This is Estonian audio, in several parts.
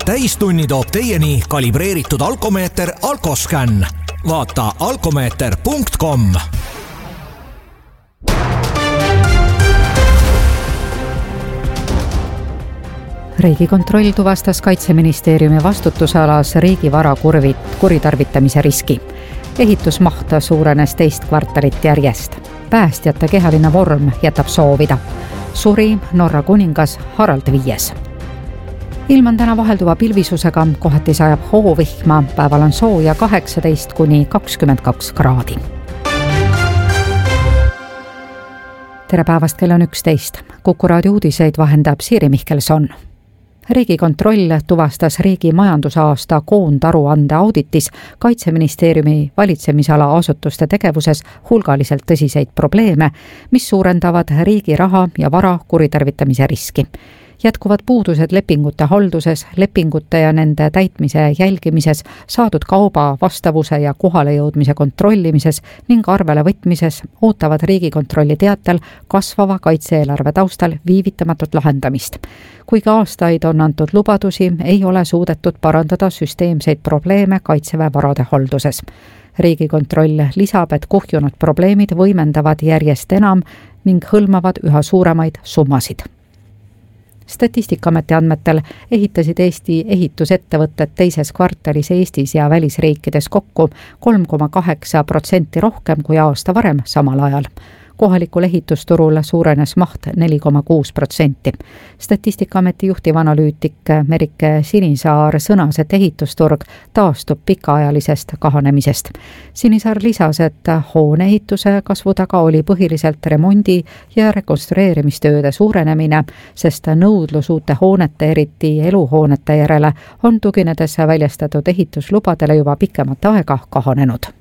täistunni toob teieni kalibreeritud alkomeeter Alkoscan. Vaata alkomeeter.com. Riigikontroll tuvastas Kaitseministeeriumi vastutusalas riigivara kuritarvitamise riski. Ehitusmaht suurenes teist kvartalit järjest. Päästjate kehaline vorm jätab soovida. Suri Norra kuningas Harald V. Ilm on täna vahelduva pilvisusega, kohati sajab hoovihma, päeval on sooja 18–22 kraadi. Tere päevast, kell on 11. Kuku raadio uudiseid vahendab Siiri Mihkelson. Riigikontroll tuvastas riigi majandusaasta koondaruande auditis Kaitseministeeriumi valitsemisala asutuste tegevuses hulgaliselt tõsiseid probleeme, mis suurendavad riigi raha ja vara kuritarvitamise riski. Jätkuvad puudused lepingute halduses, lepingute ja nende täitmise jälgimises, saadud kauba vastavuse ja kohalejõudmise kontrollimises ning arvele võtmises ootavad Riigikontrolli teatel kasvava kaitse-eelarve taustal viivitamatut lahendamist. Kuigi aastaid on antud lubadusi, ei ole suudetud parandada süsteemseid probleeme Kaitseväe varade halduses. Riigikontroll lisab, et kuhjunud probleemid võimendavad järjest enam ning hõlmavad üha suuremaid summasid. Statistikaameti andmetel ehitasid Eesti ehitusettevõtted teises kvartalis Eestis ja välisriikides kokku 3,8% rohkem kui aasta varem samal ajal. Kohalikul ehitusturul suurenes maht 4,6%. Statistikaameti juhtivanalüütik Merike Sinisaar sõnas, et ehitusturg taastub pikaajalisest kahanemisest. Sinisaar lisas, et hoone ehituse kasvu taga oli põhiliselt remondi- ja rekonstrueerimistööde suurenemine, sest nõudlus uute hoonete, eriti eluhoonete järele, on tuginedes väljastatud ehituslubadele juba pikemat aega kahanenud.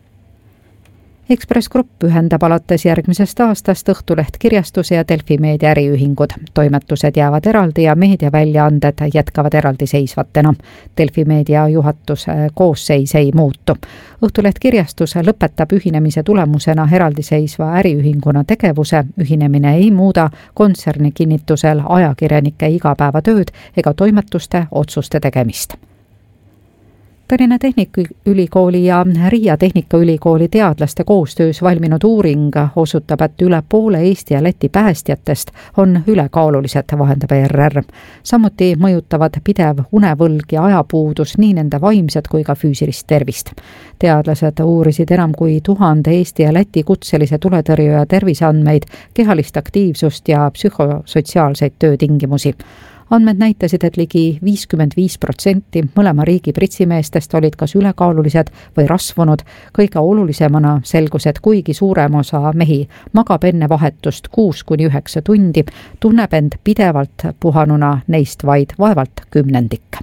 Ekspress Grupp ühendab alates järgmisest aastast Õhtuleht Kirjastuse ja Delfi Meedia äriühingud. Toimetused jäävad eraldi ja meediaväljaanded jätkavad eraldiseisvatena. Delfi Meedia juhatuse koosseis ei muutu. Õhtuleht Kirjastus lõpetab ühinemise tulemusena eraldiseisva äriühinguna tegevuse. Ühinemine ei muuda kontserni kinnitusel ajakirjanike igapäevatööd ega toimetuste otsuste tegemist. Tallinna Tehnikaülikooli ja Riia Tehnikaülikooli teadlaste koostöös valminud uuring osutab, et üle poole Eesti ja Läti päästjatest on ülekaalulised, vahendab ERR. Samuti mõjutavad pidev unevõlg ja ajapuudus nii nende vaimset kui ka füüsilist tervist. Teadlased uurisid enam kui 1000 Eesti ja Läti kutselise tuletõrjuja terviseandmeid, kehalist aktiivsust ja psühhosotsiaalseid töötingimusi. Andmed näitasid, et ligi 55% mõlema riigi pritsimeestest olid kas ülekaalulised või rasvunud. Kõige olulisemana selgus, et kuigi suurem osa mehi magab enne vahetust 6–9 tundi, tunneb end pidevalt puhanuna, neist vaid vaevalt 10%.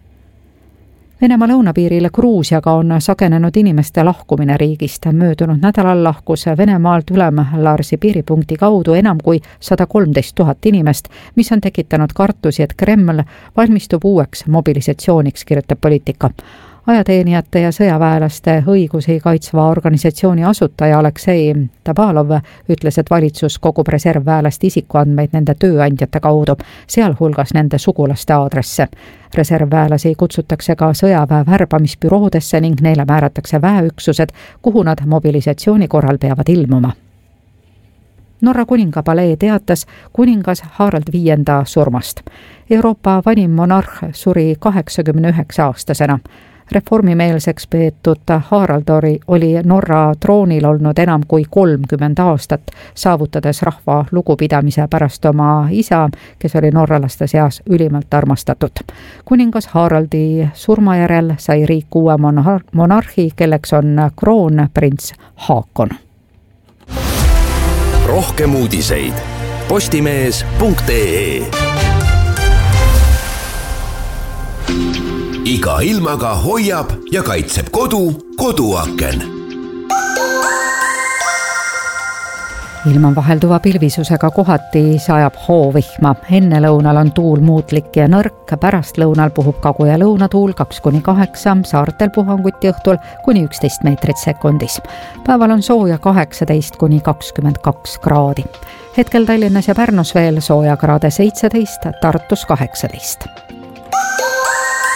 Venemaa lõunapiiril Gruusiaga on sagenenud inimeste lahkumine riigist. Möödunud nädalal lahkus Venemaalt Ülem-Larsi piiripunkti kaudu enam kui 113 000 inimest, mis on tekitanud kartusi, et Kreml valmistub uueks mobilisatsiooniks, kirjutab Poliitika. Ajateenijate ja sõjaväelaste õigusi kaitsva organisatsiooni asutaja Aleksei Tabalov ütles, et valitsus kogub reservväelaste isikuandmeid nende tööandjate kaudu, sealhulgas nende sugulaste aadresse. Reservväelasi kutsutakse ka sõjaväe värbamisbüroodesse ning neile määratakse väeüksused, kuhu nad mobilisatsiooni korral peavad ilmuma. Norra kuningapalee teatas kuningas Harald V surmast. Euroopa vanim monarh suri 89-aastasena. Reformimeelseks peetud Harald oli Norra troonil olnud enam kui 30 aastat, saavutades rahva lugupidamise pärast oma isa, kes oli norralaste seas ülimalt armastatud. Kuningas Haraldi surma järel sai riik uue monarhi, kelleks on kroonprints Haakon. Rohkem uudiseid postimees.ee. Iga ilmaga hoiab ja kaitseb koduaken. Ilm on vahelduva pilvisusega, kohati sajab hoovihma. Ennelõunal on tuul muutlik ja nõrk, pärastlõunal puhub kagu- ja lõunatuul 2–8, saartel puhanguti õhtul kuni 11 meetrit sekundis. Päeval on sooja 18–22 kraadi. Hetkel Tallinnas ja Pärnus veel sooja kraade 17, Tartus 18.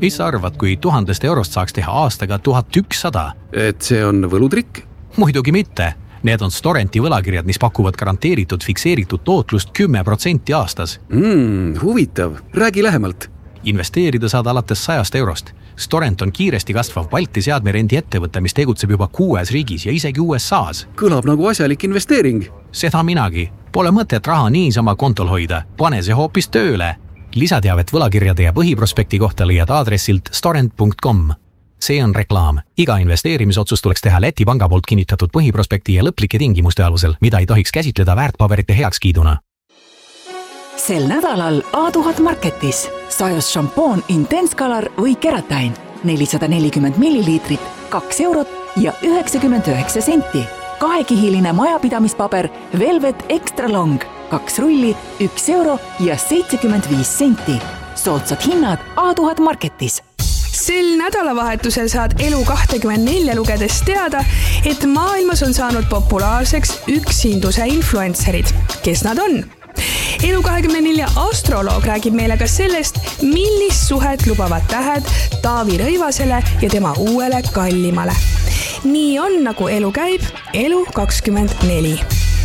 Mis sa arvad, kui 1000 eurost saaks teha aastaga 1100? Et see on võlutrikk? Muidugi mitte. Need on Storenti võlakirjad, mis pakuvad garanteeritud fikseeritud tootlust 10% aastas. Huvitav. Räägi lähemalt. Investeerida saad alates 100 eurost. Storent on kiiresti kasvav Balti seadmerendi ettevõte, mis tegutseb juba 6 riigis ja isegi USAs. Kõlab nagu asjalik investeering. Seda minagi. Pole mõtet raha niisama kontol hoida. Pane see hoopis tööle. Lisateavet võlakirjade ja põhiprospekti kohta leiad aadressilt storent.com. See on reklaam. Iga investeerimisotsus tuleks teha Läti panga poolt kinnitatud põhiprospekti ja lõplike tingimuste alusel, mida ei tohiks käsitleda väärtpaberite heakskiiduna. Sel nädalal A1000 Marketis sajus šampoon Intense Color või Keratin 440 milliliitrit, 2 eurot ja 99 senti. Kahekihiline majapidamispaber Velvet Extra Long, 2 rulli, 1 euro ja 75 senti. Soodsad hinnad A1000 Marketis. Sel nädalavahetusel saad Elu24 lugedes teada, et maailmas on saanud populaarseks ükshinduse influencerid. Kes nad on? Elu24 astroloog räägib meile ka sellest, millist suhet lubavad tähed Taavi Rõivasele ja tema uuele kallimale. Nii on, nagu elu käib, Elu24.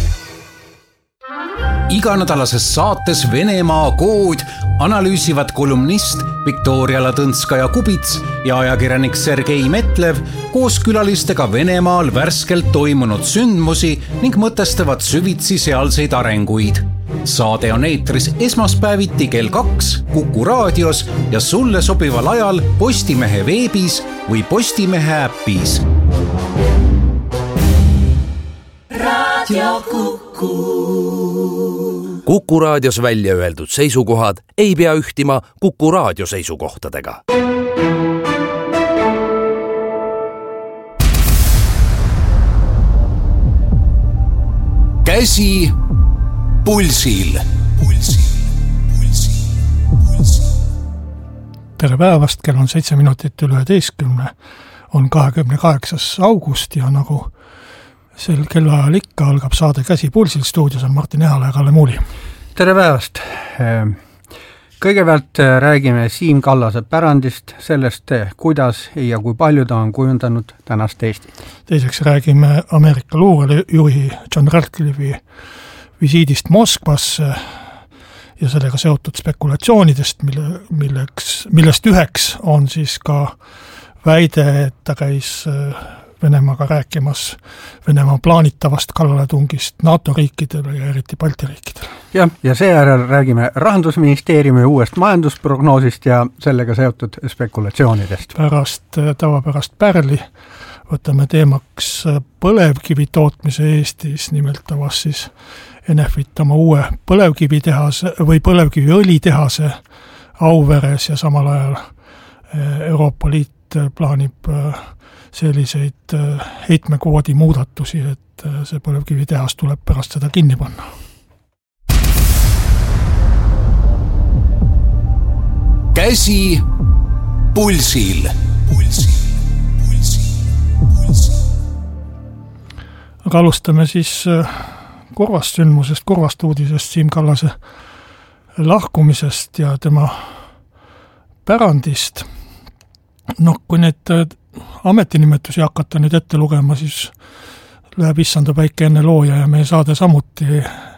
Iganädalases saates Venemaa kood analüüsivad kolumnist Viktoria Ladõnskaja-Kubits ja ajakirjanik Sergei Metlev koos külalistega Venemaal värskelt toimunud sündmusi ning mõtestavad süvitsi sealseid arenguid. Saade on eetris esmaspäeviti kell 2 Kuku raadios ja sulle sobival ajal Postimehe veebis või Postimehe äppis. Radio Kuku. Kuku raadios välja öeldud seisukohad ei pea ühtima Kuku raadio seisukohtadega. Käsi pulsil. Tere päevast, kell on 7 minutit üle 11, on 28. august ja nagu sel kellaajal ikka algab saade Käsi pulsil. Stuudios on Martin Ehala ja Kalle Muuli. Tere päevast! Kõigepealt räägime Siim Kallase pärandist, sellest, kuidas ja kui palju ta on kujundanud tänast Eestit. Teiseks räägime Ameerika luurejuhi John Ratcliffe'i visiidist Moskvasse ja sellega seotud spekulatsioonidest, millest üheks on siis ka väide, et ta käis Venemaaga rääkimas Venemaa plaanitavast kallaletungist NATO riikidele ja eriti Balti riikidele. Ja seejärel räägime Rahandusministeeriumi uuest majandusprognoosist ja sellega seotud spekulatsioonidest. Tavapärast pärli võtame teemaks põlevkivi tootmise Eestis, nimelt avas siis Enefit oma uue põlevkivitehase või põlevkiviõlitehase Auveres ja samal ajal Euroopa Liit plaanib selliseid heitmekvoodi muudatusi, et see põlevkivitehas tuleb pärast seda kinni panna. Käsi pulsil. Aga alustame siis kurvast sündmusest, kurvast uudisest Siim Kallase lahkumisest ja tema pärandist. Kui need ametinimetusi hakata nüüd ette lugema, siis läheb issanda päike enne looja ja meie saade samuti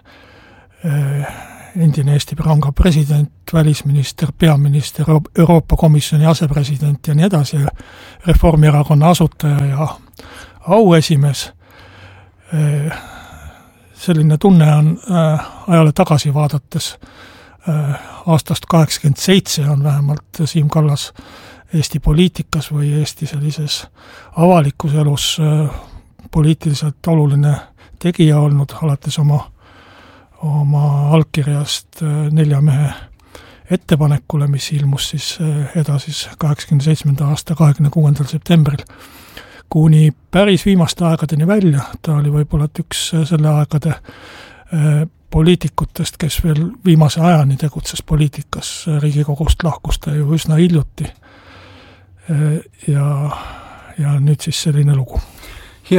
endine Eesti Panga president, välisminister, peaminister, Euroopa Komisjoni asepresident ja nii edasi, Reformierakonna asutaja ja auesimees. Selline tunne on ajale tagasi vaadates aastast 87 on vähemalt Siim Kallas Eesti poliitikas või Eesti sellises avalikus elus poliitiliselt oluline tegija olnud, alates oma allkirjast 4 mehe ettepanekule, mis ilmus siis edasis 87. aasta 26. septembril kuni päris viimaste aegadeni välja. Ta oli võib-olla üks selle aegade poliitikutest, kes veel viimase ajani tegutses poliitikas. Riigikogust lahkus ta ju üsna hiljuti. Ja nüüd siis selline lugu. Ja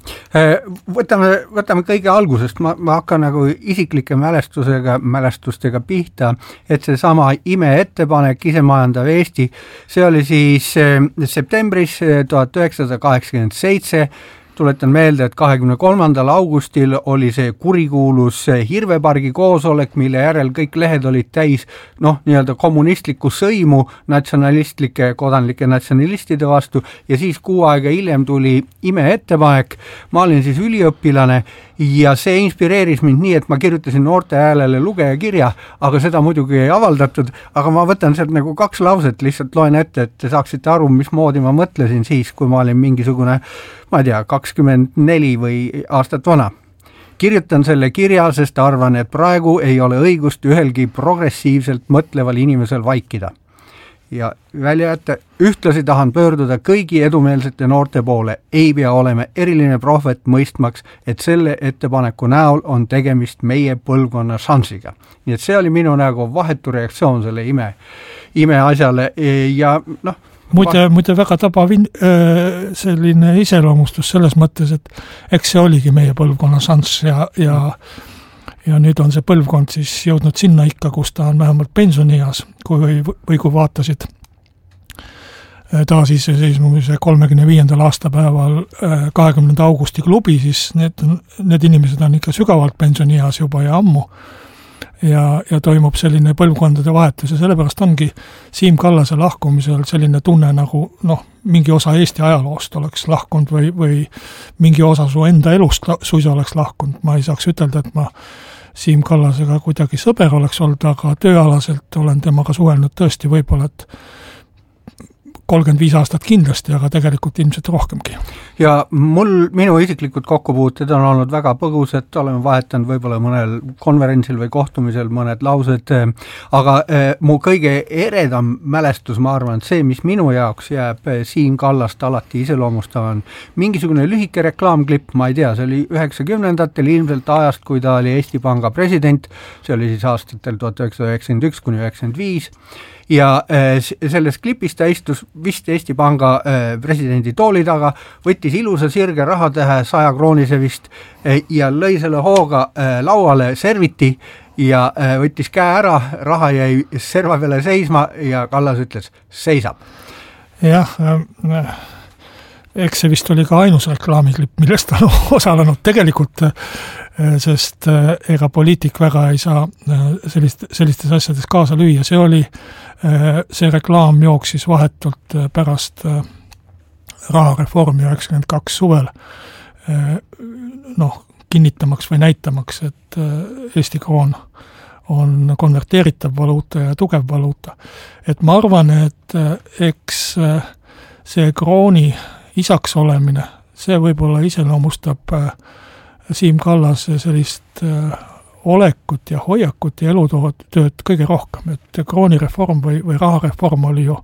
Võtame kõige algusest, ma hakkan nagu isiklike mälestustega pihta, et see sama imeettepanek Isemajandav Eesti, see oli siis septembris 1987, tuletan meelde, et 23. augustil oli see kurikuulus Hirvepargi koosolek, mille järel kõik lehed olid täis nii-öelda kommunistlikku sõimu natsionalistlike kodanlike natsionalistide vastu ja siis 6 aega hiljem tuli imeettepanek. Ma olin siis üliõpilane ja see inspireeris mind nii, et ma kirjutasin noorte häälele lugejakirja, aga seda muidugi ei avaldatud, aga ma võtan sealt nagu 2 lauset, lihtsalt loen ette, et te saaksite aru, mismoodi ma mõtlesin siis, kui ma olin mingisugune, ma ei tea, 24 või aastat vana. Kirjutan selle kirja, sest arvan, et praegu ei ole õigust ühelgi progressiivselt mõtleval inimesel vaikida. Ja välja jätta, ühtlasi tahan pöörduda kõigi edumeelsete noorte poole, ei pea olema eriline prohvet mõistmaks, et selle ettepaneku näol on tegemist meie põlvkonna šansiga. Nii et see oli minu nagu vahetu reaktsioon selle ime asjale ja Muide väga tabav selline iseloomustus selles mõttes, et eks see oligi meie põlvkonna šanss ja nüüd on see põlvkond siis jõudnud sinna ikka, kus ta on vähemalt pensionieas, kui vaatasid taasiseseisvumise 35. aastapäeval 20. augusti klubi, siis need inimesed on ikka sügavalt pensionieas juba ja ammu ja toimub selline põlvkondade vahetus ja sellepärast ongi Siim Kallase lahkumisel selline tunne nagu mingi osa Eesti ajaloost oleks lahkunud või mingi osa su enda elust suisa oleks lahkunud. Ma ei saaks ütelda, et ma Siim Kallasega kuidagi sõber oleks olnud, aga tööalaselt olen temaga suhelnud tõesti võib-olla, et 35 aastat kindlasti, aga tegelikult ilmselt rohkemgi. Ja minu isiklikud kokkupuuted on olnud väga põgused, oleme vahetanud võib-olla mõnel konverentsil või kohtumisel mõned laused, aga mu kõige eredam mälestus, ma arvan, see, mis minu jaoks jääb Siim Kallast alati iseloomustav on mingisugune lühike reklaamklipp, ma ei tea, see oli 90-ndatel ilmselt ajast, kui ta oli Eesti Panga president, see oli siis aastatel 1991–1995, ja selles klipis ta istus vist Eesti Panga presidendi tooli taga, võttis ilusa sirge rahatähe 100 kroonise vist ja lõi selle hooga lauale serviti ja võttis käe ära, raha jäi serva peale seisma ja Kallas ütles, seisab. Jah, eks see vist oli ka ainus reklaamiklipp, millest ta on osalenud tegelikult, sest ega poliitik väga ei saa sellistes asjades kaasa lüüa. See reklaam jooksis vahetult pärast rahareformi 92 suvel kinnitamaks või näitamaks, et Eesti kroon on konverteeritav valuuta ja tugev valuuta. Et ma arvan, et eks see krooni isaks olemine, see võib-olla iseloomustab Siim Kallase sellist olekut ja hoiakut ja elutööd kõige rohkem, et kroonireform või rahareform oli ju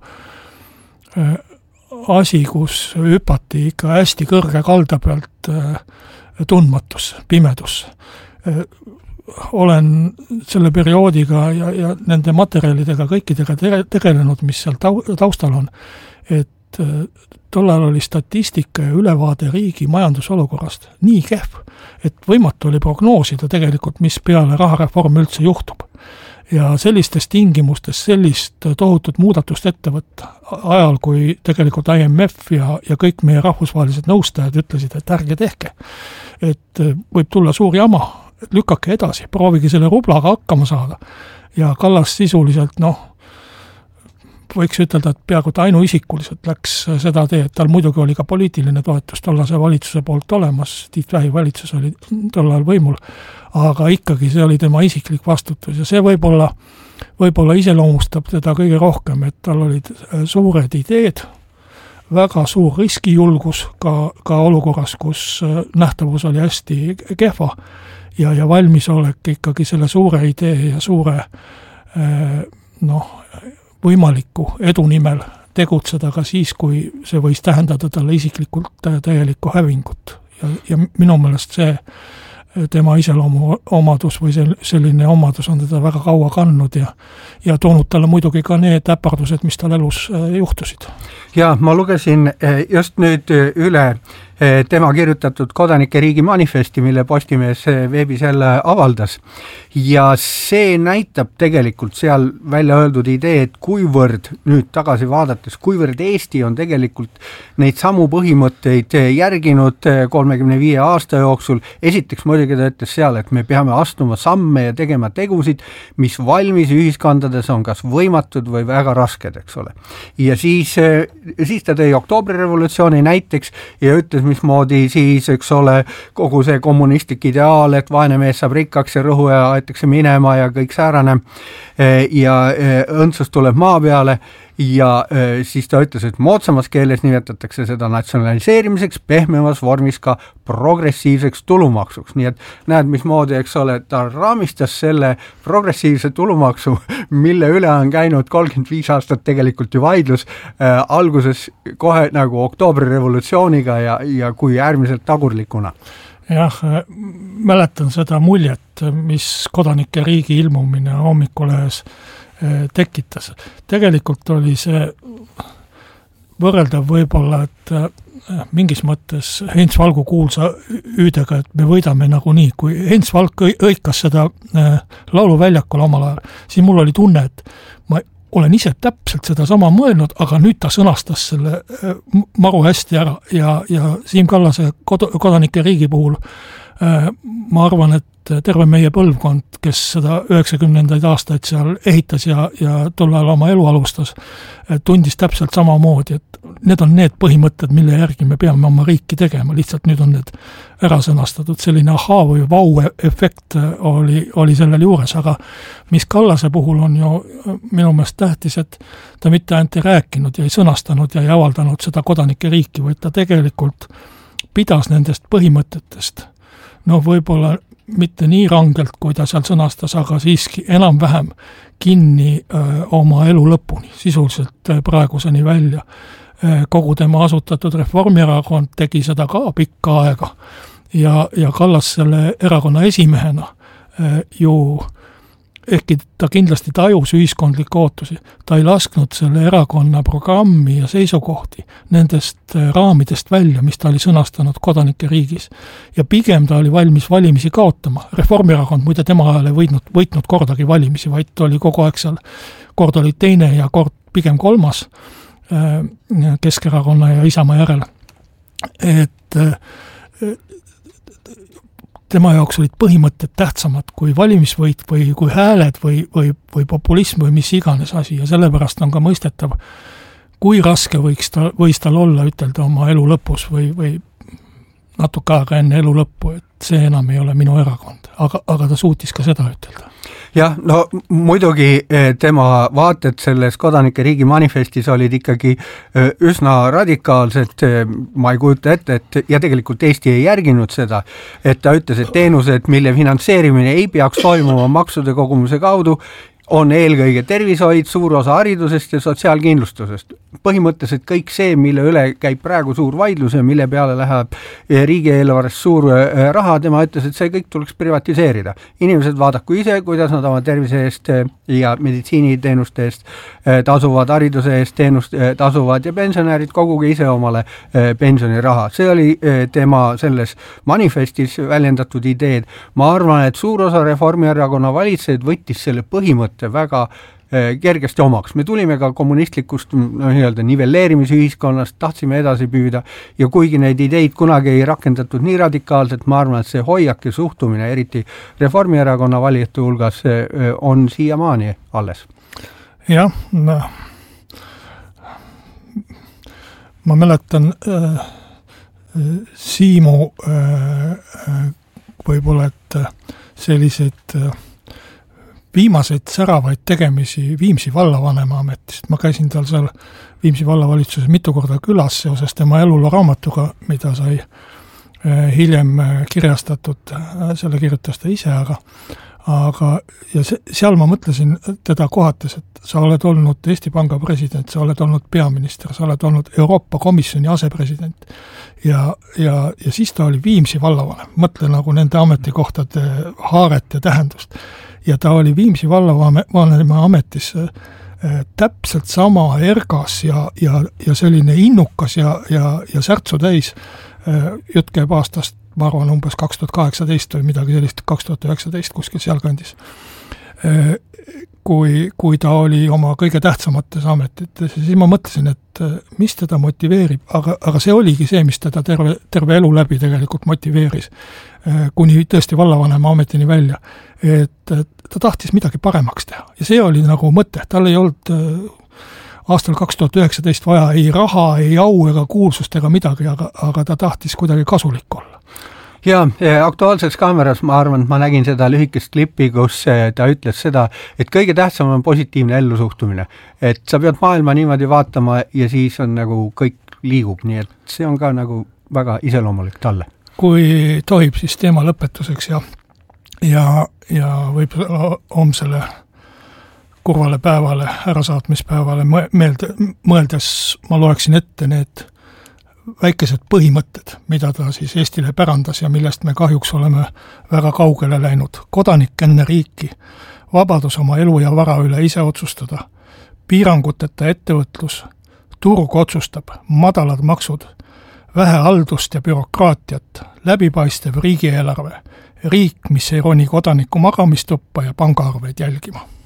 asi, kus hüpati ikka hästi kõrge kalda pealt tundmatus, pimedus. Olen selle perioodiga ja nende materjalidega kõikidega tegelenud, mis seal taustal on, et tollal oli statistika ja ülevaade riigi majandusolukorrast nii kehv, et võimatu oli prognoosida tegelikult, mis peale rahareformi üldse juhtub. Ja sellistes tingimustes sellist tohutut muudatust ette võtta ajal, kui tegelikult IMF ja kõik meie rahvusvahelised nõustajad ütlesid, et ärge tehke, et võib tulla suur jama, lükake edasi, proovige selle rublaga hakkama saada. Ja Kallas sisuliselt, võiks ütelda, et peaaegu ainuisikuliselt läks seda tee, et tal muidugi oli ka poliitiline toetus tollase valitsuse poolt olemas, Tiit Vähi valitsus oli tollal võimul, aga ikkagi see oli tema isiklik vastutus ja see võib-olla iseloomustab teda kõige rohkem, et tal olid suured ideed, väga suur riskijulgus ka olukorras, kus nähtavus oli hästi kehva ja valmisolek ikkagi selle suure idee ja suure võimaliku edu nimel tegutseda ka siis, kui see võis tähendada talle isiklikult täielikku hävingut. Ja minu meelest see tema iseloomu omadus või selline omadus on teda väga kaua kandnud ja toonud talle muidugi ka need äpardused, mis tal elus juhtusid. Ja ma lugesin just nüüd üle tema kirjutatud Kodanike riigi manifesti, mille Postimees veebis jälle avaldas. Ja see näitab tegelikult seal välja öeldud idee, et kuivõrd nüüd tagasi vaadates, kuivõrd Eesti on tegelikult neid samu põhimõtteid järginud 35 aasta jooksul. Esiteks muidugi ta ütles seal, et me peame astuma samme ja tegema tegusid, mis valmis ühiskondades on kas võimatud või väga rasked, eks ole. Ja siis ta tõi oktoobrirevolutsiooni näiteks ja ütles, mismoodi siis, eks ole, kogu see kommunistlik ideaal, et vaene mees saab rikkaks ja rõhu ja aetakse minema ja kõik säärane ja õndsus tuleb maa peale ja siis ta ütles, et moodsamas keeles nimetatakse seda natsionaliseerimiseks, pehmemas vormis ka progressiivseks tulumaksuks. Nii et näed, mismoodi, eks ole, ta raamistas selle progressiivse tulumaksu, mille üle on käinud 35 aastat tegelikult ju vaidlus, alguses kohe nagu oktoobrirevolutsiooniga ja kui äärmiselt tagurlikuna. Jah, mäletan seda muljet, mis Kodanike riigi ilmumine hommikulehes tekitas. Tegelikult oli see võrreldav võib-olla, et mingis mõttes Heinz Valgu kuulsa hüüdega, et me võidame nagunii. Kui Heinz Valk õikas seda lauluväljakul omal ajal, siis mul oli tunne, et ma olen ise täpselt seda sama mõelnud, aga nüüd ta sõnastas selle maru hästi ära ja Siim Kallase Kodanike riigi puhul ma arvan, et terve meie põlvkond, kes seda 90. aastaid seal ehitas ja tol ajal oma elu alustas, tundis täpselt samamoodi, et need on need põhimõtted, mille järgi me peame oma riiki tegema, lihtsalt nüüd on need ära sõnastatud, selline ahaa või vau-efekt oli sellel juures, aga mis Kallase puhul on ju minu meelest tähtis, et ta mitte ainult ei rääkinud ja ei sõnastanud ja ei avaldanud seda kodanike riiki, vaid ta tegelikult pidas nendest põhimõtetest, võib-olla mitte nii rangelt, kui ta seal sõnastas, aga siiski enam-vähem kinni oma elu lõpuni, sisuliselt praeguseni välja. Kogu tema asutatud Reformierakond tegi seda ka pikka aega ja Kallas selle erakonna esimehena ju ehkki ta kindlasti tajus ühiskondlikke ootusi, ta ei lasknud selle erakonna programmi ja seisukohti nendest raamidest välja, mis ta oli sõnastanud kodanike riigis. Ja pigem ta oli valmis valimisi kaotama. Reformierakond muide tema ajal ei võitnud kordagi valimisi, vaid oli kogu aeg seal, kord oli teine ja kord pigem kolmas Keskerakonna ja Isamaa järel. Et tema jaoks olid põhimõtted tähtsamad kui valimisvõit või kui hääled või populism või mis iganes asi ja sellepärast on ka mõistetav, kui raske võis tal olla ütelda oma elu lõpus või natuke aega enne elu lõppu, et see enam ei ole minu erakond, aga ta suutis ka seda ütelda. Jah, muidugi tema vaated selles kodanike riigi manifestis olid ikkagi üsna radikaalsed, ma ei kujuta ette, ja tegelikult Eesti ei järginud seda, et ta ütles, et teenused, mille finantseerimine ei peaks toimuma maksude kogumise kaudu, on eelkõige tervishoid, suur osa haridusest ja sotsiaalkindlustusest. Põhimõtteliselt kõik see, mille üle käib praegu suur vaidlus ja mille peale läheb riigieelarvest suur raha, tema ütles, et see kõik tuleks privatiseerida. Inimesed vaadaku ise, kuidas nad oma tervise eest ja meditsiiniteenuste eest tasuvad, hariduse eest teenust tasuvad ja pensionärid koguge ise omale pensioniraha. See oli tema selles manifestis väljendatud ideed. Ma arvan, et suur osa Reformierakonna valitseid võttis selle põhimõtte väga kergesti omaks. Me tulime ka kommunistlikust nivelleerimisühiskonnast, tahtsime edasi püüda ja kuigi neid ideid kunagi ei rakendatud nii radikaalselt, ma arvan, et see hoiak ja suhtumine, eriti Reformierakonna valijate hulgas, on siiamaani alles. Jah, ma mäletan Siimu võib-olla, et selliseid viimaseid säravaid tegemisi Viimsi vallavanema ametist. Ma käisin tal seal Viimsi vallavalitsuses mitu korda külas seoses tema eluloo raamatuga, mida sai hiljem kirjastatud, selle kirjutas ta ise, aga ja seal ma mõtlesin teda kohates, et sa oled olnud Eesti Panga president, sa oled olnud peaminister, sa oled olnud Euroopa Komisjoni asepresident ja siis ta oli Viimsi vallavanem. Mõtle nagu nende ametikohtade haaret ja tähendust. Ja ta oli Viimsi vallavanema ametis täpselt sama ergas ja selline innukas ja särtsu täis jutt käib aastast, ma arvan, umbes 2018 või midagi sellist, 2019 kuskil sealkandis. Kui ta oli oma kõige tähtsamates ametites, ja siis ma mõtlesin, et mis teda motiveerib, aga see oligi see, mis teda terve elu läbi tegelikult motiveeris, kuni tõesti vallavanema ametini välja, et ta tahtis midagi paremaks teha. Ja see oli nagu mõte, tal ei olnud aastal 2019 vaja ei raha, ei au ega kuulsust ega midagi, aga ta tahtis kuidagi kasulik olla. Ja Aktuaalses Kaameras ma arvan, et ma nägin seda lühikest klippi, kus ta ütles seda, et kõige tähtsam on positiivne ellusuhtumine. Et sa pead maailma niimoodi vaatama ja siis on nagu kõik liigub, nii et see on ka nagu väga iseloomulik talle. Kui tohib, siis teema lõpetuseks ja võib homsele kurvale päevale, ärasaatmispäevale mõeldes ma loeksin ette need väikesed põhimõtted, mida ta siis Eestile pärandas ja millest me kahjuks oleme väga kaugele läinud. Kodanik enne riiki, vabadus oma elu ja vara üle ise otsustada, piiranguteta ettevõtlus, turg otsustab, madalad maksud, vähe haldust ja bürokraatiat, läbipaistev riigieelarve, riik, mis ei roni kodaniku magamistuppa ja pangaarveid jälgima.